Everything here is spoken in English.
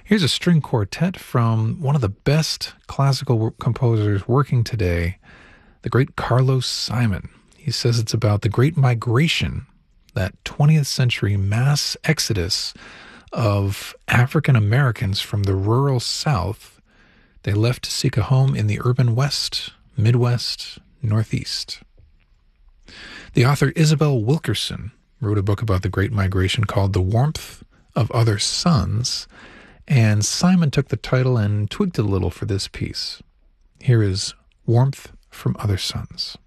Here's a string quartet from one of the best classical composers working today, the great Carlos Simon. He says it's about the Great Migration, that 20th century mass exodus of African Americans from the rural South. They left to seek a home in the urban West, Midwest, Northeast. The author Isabel Wilkerson wrote a book about the Great Migration called The Warmth of Other Suns, and Simon took the title and tweaked it a little for this piece. Here is Warmth from Other Suns.